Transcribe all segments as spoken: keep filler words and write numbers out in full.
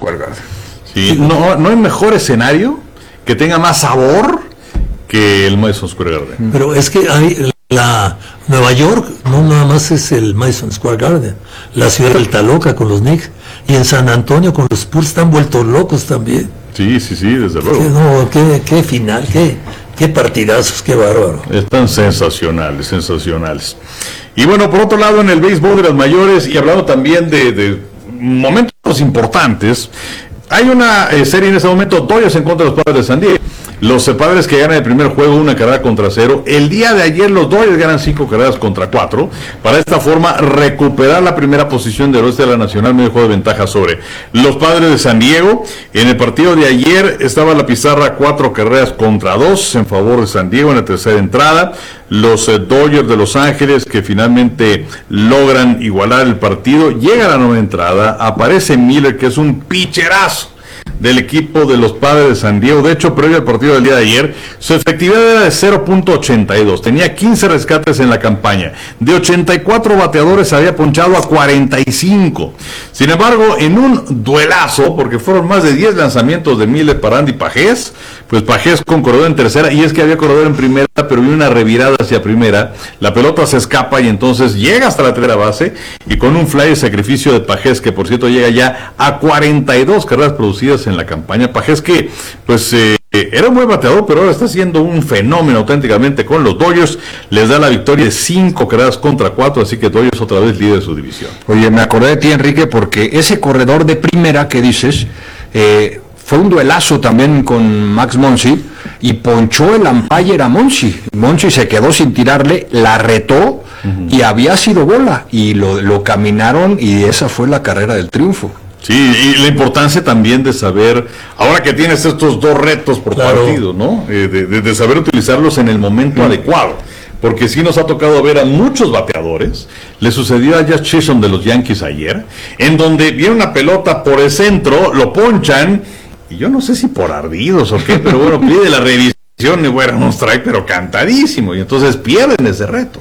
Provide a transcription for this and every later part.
Square Garden. Sí, no, no hay mejor escenario que tenga más sabor que el Madison Square Garden. Pero es que hay la Nueva York, no nada más es el Madison Square Garden, la ciudad está loca con los Knicks, y en San Antonio con los Spurs están vueltos locos también. Sí, sí, sí, desde luego. Qué, no, qué, qué final, qué, qué partidazos, qué bárbaro. Están sensacionales, sensacionales. Y bueno, por otro lado, en el béisbol de las mayores, y hablando también de, de momentos importantes, hay una eh, serie en este momento, Dodgers en contra de los Padres de San Diego. Los eh, Padres que ganan el primer juego una carrera contra cero. El día de ayer los Dodgers ganan cinco carreras contra cuatro. Para esta forma recuperar la primera posición del oeste de la Nacional, medio juego de ventaja sobre los Padres de San Diego. En el partido de ayer estaba la pizarra cuatro carreras contra dos en favor de San Diego en la tercera entrada. Los eh, Dodgers de Los Ángeles que finalmente logran igualar el partido. Llega a la novena entrada, aparece Miller, que es un pitcherazo del equipo de los Padres de San Diego. De hecho, previo al partido del día de ayer, su efectividad era de cero punto ochenta y dos. Tenía quince rescates en la campaña. De ochenta y cuatro bateadores había ponchado a cuarenta y cinco. Sin embargo, en un duelazo, porque fueron más de diez lanzamientos de Miller para Andy Pajés, pues Pajés con corredor en tercera, y es que había corredor en primera, pero viene una revirada hacia primera. La pelota se escapa y entonces llega hasta la tercera base, y con un fly de sacrificio de Pajés, que por cierto llega ya a cuarenta y dos carreras producidas en la campaña. Pajés que pues eh, era un buen bateador, pero ahora está siendo un fenómeno auténticamente con los Dodgers. Les da la victoria de cinco carreras contra cuatro, así que Dodgers otra vez líder de su división. Oye, me acordé de ti, Enrique, porque ese corredor de primera que dices, eh, fue un duelazo también con Max Muncy, y ponchó el umpire a Muncy. Muncy se quedó sin tirarle, la retó, uh-huh. y había sido bola, y lo, lo caminaron, y esa fue la carrera del triunfo. Sí, y la importancia también de saber, ahora que tienes estos dos retos por claro. partido, ¿no? Eh, de, de, de saber utilizarlos en el momento mm. adecuado. Porque sí nos ha tocado ver a muchos bateadores. Le sucedió a Josh Chisholm de los Yankees ayer, en donde viene una pelota por el centro, lo ponchan, y yo no sé si por ardidos o qué, pero bueno, pide la revisión y bueno, un strike, pero cantadísimo, y entonces pierden ese reto.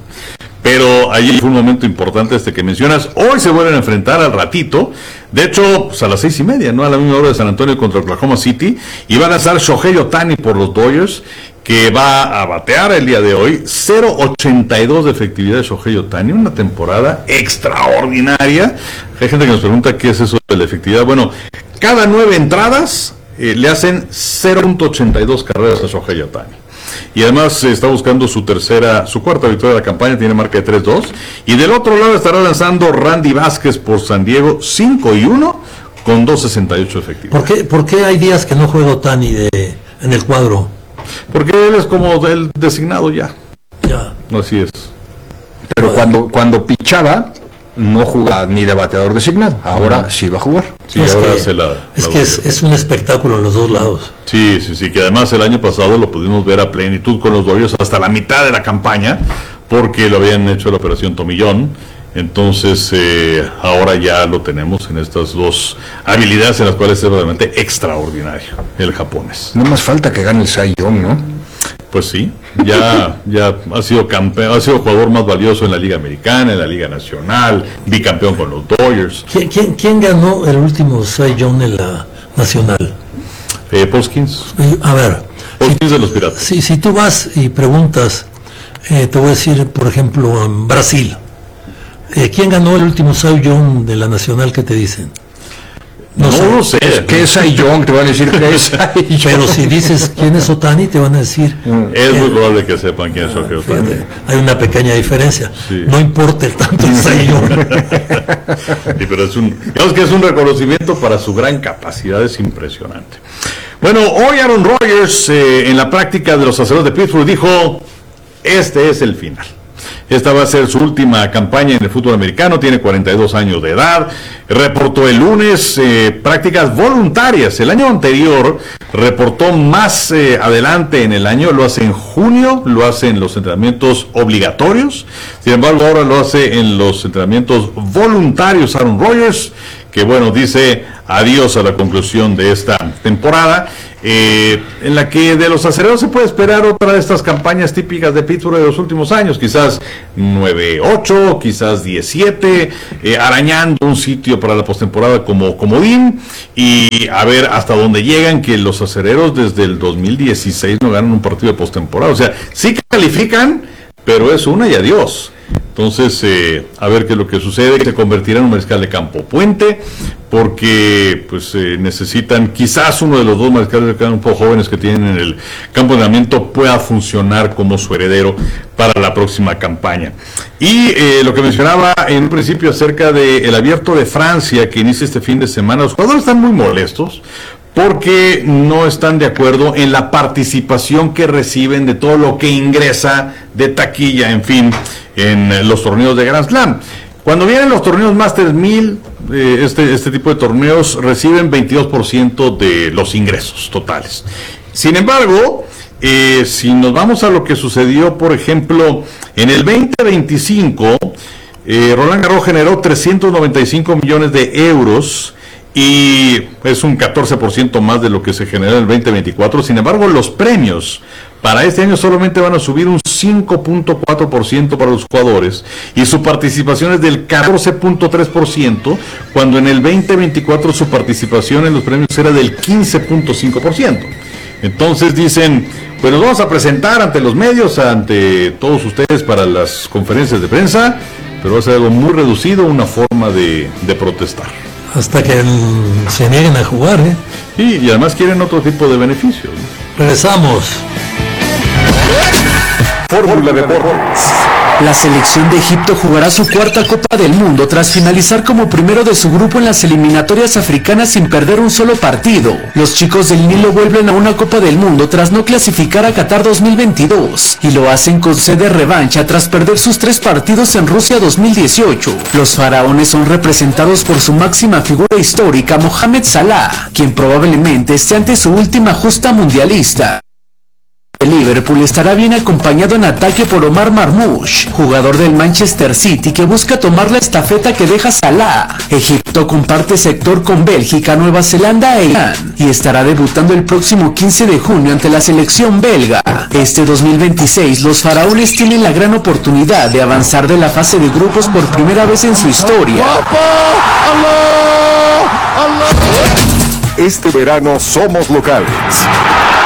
Pero allí fue un momento importante este que mencionas. Hoy se vuelven a enfrentar al ratito. De hecho, pues a las seis y media, ¿no? A la misma hora de San Antonio contra Oklahoma City. Y van a lanzar Shohei Ohtani por los Dodgers, que va a batear el día de hoy. cero punto ochenta y dos de efectividad de Shohei Ohtani. Una temporada extraordinaria. Hay gente que nos pregunta qué es eso de la efectividad. Bueno, cada nueve entradas eh, le hacen cero punto ochenta y dos carreras a Shohei Ohtani. Y además eh, está buscando su tercera, su cuarta victoria de la campaña, tiene marca de tres dos. Y del otro lado estará lanzando Randy Vázquez por San Diego, cinco y uno, con dos sesenta y ocho efectivos. ¿Por qué, ¿Por qué hay días que no juega Ohtani de, en el cuadro? Porque él es como el designado ya. Ya. Así es. Pero bueno, cuando, cuando pichaba, no jugaba ni de bateador designado. Ahora sí va a jugar. Sí, es ahora que, se la, es, la que es, es un espectáculo en los dos lados. Sí, sí, sí, que además el año pasado lo pudimos ver a plenitud con los Dodgers hasta la mitad de la campaña, porque lo habían hecho la operación Tomillón. Entonces eh, ahora ya lo tenemos en estas dos habilidades en las cuales es realmente extraordinario el japonés. No más falta que gane el Cy Young, ¿no? Pues sí, ya, ya ha sido campeón, ha sido jugador más valioso en la Liga Americana, en la Liga Nacional, bicampeón con los Dodgers. ¿Quién, quién, quién ganó el último Cy Young en la Nacional? Eh, Poskins. A ver. Poskins si, de los Piratas. Si, si tú vas y preguntas, eh, te voy a decir, por ejemplo, en Brasil, eh, ¿quién ganó el último Cy Young de la Nacional? ¿Qué te dicen? No, no lo sé. ¿Qué es Cy Young? Te van a decir que es Cy Young. Pero si dices quién es Ohtani, te van a decir. Es muy probable que sepan quién es Shohei Ohtani. Hay una pequeña diferencia. Sí. No importa el tanto el Cy Young. Sí, pero es un, digamos que es un reconocimiento para su gran capacidad, es impresionante. Bueno, hoy Aaron Rodgers eh, en la práctica de los aceros de Pittsburgh dijo: este es el final. Esta va a ser su última campaña en el fútbol americano, tiene cuarenta y dos años de edad, reportó el lunes eh, prácticas voluntarias. El año anterior reportó más eh, adelante en el año, lo hace en junio, lo hace en los entrenamientos obligatorios, sin embargo ahora lo hace en los entrenamientos voluntarios Aaron Rodgers, que bueno, dice adiós a la conclusión de esta temporada, eh, en la que de los acereros se puede esperar otra de estas campañas típicas de Pittsburgh de los últimos años, quizás nueve ocho, quizás diez siete, eh, arañando un sitio para la postemporada como comodín, y a ver hasta dónde llegan, que los acereros desde el dos mil dieciséis no ganan un partido de postemporada. O sea, sí califican, pero es una y adiós. Entonces, eh, a ver qué es lo que sucede, que se convertirá en un mariscal de campo puente, porque pues eh, necesitan, quizás uno de los dos mariscales de campo jóvenes que tienen en el campo de entrenamiento pueda funcionar como su heredero para la próxima campaña. Y eh, lo que mencionaba en un principio acerca del Abierto de Francia que inicia este fin de semana, los jugadores están muy molestos porque no están de acuerdo en la participación que reciben de todo lo que ingresa de taquilla, en fin, en los torneos de Grand Slam. Cuando vienen los torneos Masters mil, eh, este, este tipo de torneos reciben veintidós por ciento de los ingresos totales. Sin embargo, eh, si nos vamos a lo que sucedió, por ejemplo, en el veinte veinticinco, eh, Roland Garros generó trescientos noventa y cinco millones de euros, y es un catorce por ciento más de lo que se generó en el veinte veinticuatro. Sin embargo, los premios para este año solamente van a subir un cinco punto cuatro por ciento para los jugadores, y su participación es del catorce punto tres por ciento, cuando en el veinte veinticuatro su participación en los premios era del quince punto cinco por ciento. Entonces dicen, pues nos vamos a presentar ante los medios, ante todos ustedes para las conferencias de prensa, pero va a ser algo muy reducido, una forma de, de protestar. Hasta que el, se nieguen a jugar, ¿eh? Sí, y además quieren otro tipo de beneficios, ¿no? Regresamos. Fórmula Deportes. La selección de Egipto jugará su cuarta Copa del Mundo tras finalizar como primero de su grupo en las eliminatorias africanas sin perder un solo partido. Los chicos del Nilo vuelven a una Copa del Mundo tras no clasificar a Qatar dos mil veintidós, y lo hacen con sed de revancha tras perder sus tres partidos en Rusia dos mil dieciocho. Los faraones son representados por su máxima figura histórica, Mohamed Salah, quien probablemente esté ante su última justa mundialista. El Liverpool estará bien acompañado en ataque por Omar Marmoush, jugador del Manchester City que busca tomar la estafeta que deja Salah. Egipto comparte sector con Bélgica, Nueva Zelanda e Irán, y estará debutando el próximo quince de junio ante la selección belga. Este dos mil veintiséis los faraones tienen la gran oportunidad de avanzar de la fase de grupos por primera vez en su historia. Este verano somos locales.